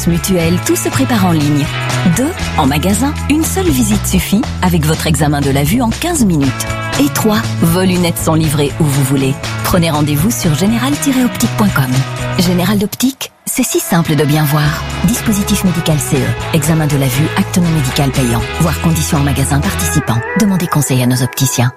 assurance mutuelle, tout se prépare en ligne. 2. En magasin, une seule visite suffit avec votre examen de la vue en 15 minutes. Et 3. Vos lunettes sont livrées où vous voulez. Prenez rendez-vous sur général-optique.com. Général d'Optique, c'est si simple de bien voir. Dispositif médical CE. Examen de la vue, acte non médical payant. Voir conditions en magasin participant. Demandez conseil à nos opticiens.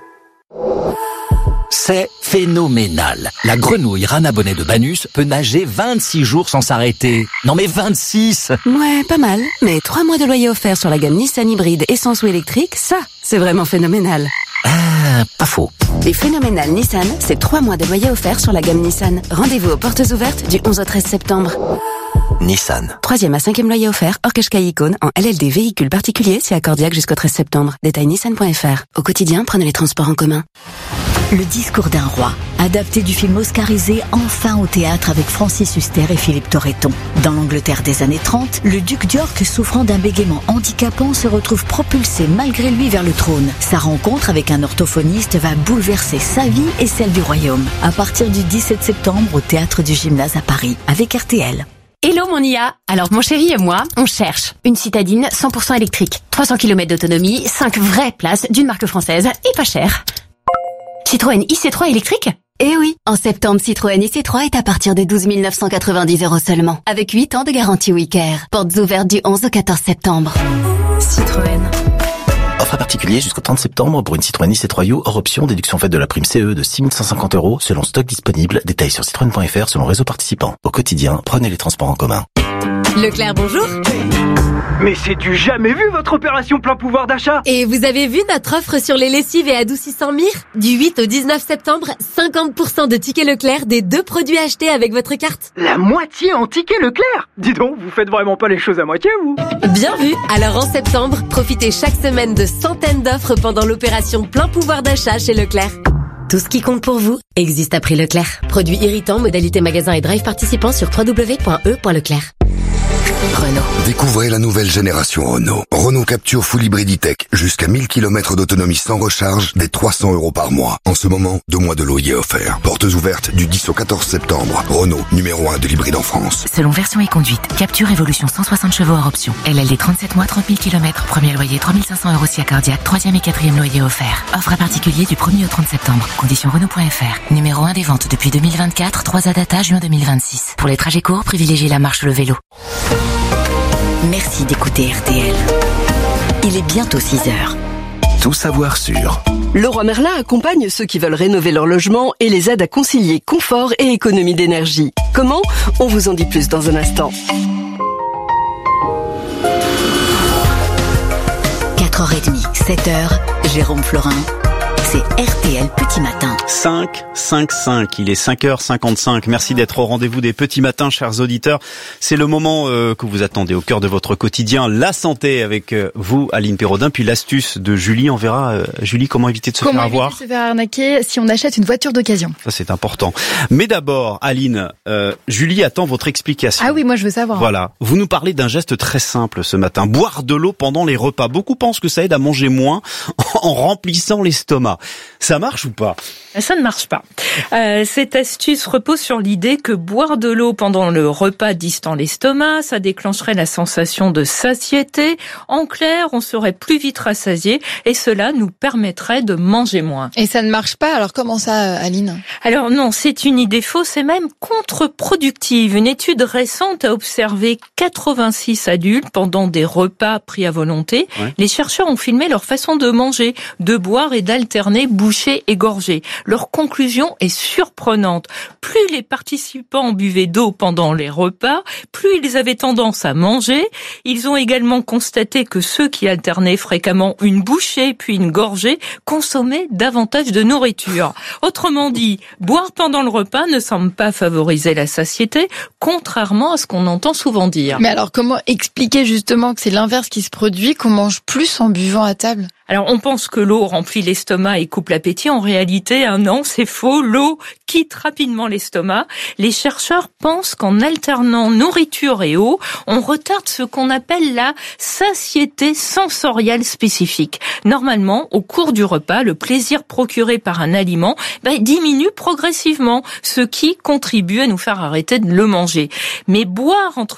C'est phénoménal. La grenouille Rana Bonnet de Banus peut nager 26 jours sans s'arrêter. Non mais 26! Ouais, pas mal. Mais 3 mois de loyer offert sur la gamme Nissan hybride essence ou électrique, ça, c'est vraiment phénoménal. Ah, pas faux. Les phénoménales Nissan, c'est 3 mois de loyer offert sur la gamme Nissan. Rendez-vous aux portes ouvertes du 11 au 13 septembre. Nissan. 3e à 5e loyer offert, hors Qashqai Icône, en LLD véhicule particulier, si accordiaque jusqu'au 13 septembre. Détail nissan.fr. Au quotidien, prenez les transports en commun. Le discours d'un roi, adapté du film oscarisé enfin au théâtre avec Francis Huster et Philippe Torreton. Dans l'Angleterre des années 30, le duc d'York, souffrant d'un bégaiement handicapant, se retrouve propulsé malgré lui vers le trône. Sa rencontre avec un orthophoniste va bouleverser sa vie et celle du royaume. À partir du 17 septembre au Théâtre du Gymnase à Paris, avec RTL. Hello mon IA. Alors mon chéri et moi, on cherche une citadine 100% électrique, 300 km d'autonomie, 5 vraies places d'une marque française et pas cher. Citroën IC3 électrique ? Eh oui, en septembre, Citroën IC3 est à partir de 12 990 € seulement, avec 8 ans de garantie WeCare. Portes ouvertes du 11 au 14 septembre. Citroën. Offre à particulier jusqu'au 30 septembre pour une Citroën IC3U hors option, déduction faite de la prime CE de 6 150 € selon stock disponible. Détails sur citroën.fr selon réseau participant. Au quotidien, prenez les transports en commun. Leclerc, bonjour. Mais c'est du jamais vu votre opération plein pouvoir d'achat. Et vous avez vu notre offre sur les lessives et adoucissants Mire ? Du 8 au 19 septembre, 50% de tickets Leclerc des 2 produits achetés avec votre carte. La moitié en ticket Leclerc. Dis donc, vous faites vraiment pas les choses à moitié, vous. Bien vu. Alors en septembre, profitez chaque semaine de centaines d'offres pendant l'opération plein pouvoir d'achat chez Leclerc. Tout ce qui compte pour vous existe à prix Leclerc. Produits irritants, modalité magasin et drive participants sur www.e.leclerc. Renault. Découvrez la nouvelle génération Renault. Renault Capture Full Hybrid E-Tech. Jusqu'à 1000 km d'autonomie sans recharge, dès 300 € par mois. En ce moment, 2 mois de loyer offert. Portes ouvertes du 10 au 14 septembre. Renault, numéro 1 de l'hybride en France. Selon version et conduite, Capture Evolution 160 chevaux hors option. LLD 37 mois, 30 000 km. Premier loyer 3500 € si accordiaque. 3e et 4e loyer offert. Offre à particulier du 1er au 30 septembre. Conditions Renault.fr. Numéro 1 des ventes depuis 2024. 3 à data juin 2026. Pour les trajets courts, privilégiez la marche ou le vélo. Merci d'écouter RTL. Il est bientôt 6h. Tout savoir sur. Leroy Merlin accompagne ceux qui veulent rénover leur logement et les aide à concilier confort et économie d'énergie. Comment ? On vous en dit plus dans un instant. 4h30, 7h, Jérôme Florin. C'est RTL Petit Matin. 5, il est 5h55. Merci d'être au rendez-vous des petits matins, chers auditeurs. C'est le moment que vous attendez au cœur de votre quotidien, la santé avec vous, Aline Pérodin, puis l'astuce de Julie. On verra, Julie, comment éviter de se faire avoir. Comment éviter de se faire arnaquer si on achète une voiture d'occasion. Ça, c'est important. Mais d'abord, Aline, Julie attend votre explication. Ah oui, moi je veux savoir. Voilà. Vous nous parlez d'un geste très simple ce matin. Boire de l'eau pendant les repas. Beaucoup pensent que ça aide à manger moins en remplissant l'estomac. Ça marche ou pas ? Ça ne marche pas. Cette astuce repose sur l'idée que boire de l'eau pendant le repas distend l'estomac, ça déclencherait la sensation de satiété. En clair, on serait plus vite rassasié et cela nous permettrait de manger moins. Et ça ne marche pas, alors comment ça, Aline ? Alors non, c'est une idée fausse et même contre-productive. Une étude récente a observé 86 adultes pendant des repas pris à volonté. Ouais. Les chercheurs ont filmé leur façon de manger, de boire et d'alterner bouchée et gorgée. Leur conclusion est surprenante. Plus les participants buvaient d'eau pendant les repas, plus ils avaient tendance à manger. Ils ont également constaté que ceux qui alternaient fréquemment une bouchée puis une gorgée consommaient davantage de nourriture. Autrement dit, boire pendant le repas ne semble pas favoriser la satiété, contrairement à ce qu'on entend souvent dire. Mais alors comment expliquer justement que c'est l'inverse qui se produit, qu'on mange plus en buvant à table ? Alors, on pense que l'eau remplit l'estomac et coupe l'appétit. En réalité, non, c'est faux. L'eau quitte rapidement l'estomac. Les chercheurs pensent qu'en alternant nourriture et eau, on retarde ce qu'on appelle la satiété sensorielle spécifique. Normalement, au cours du repas, le plaisir procuré par un aliment diminue progressivement, ce qui contribue à nous faire arrêter de le manger. Mais boire entre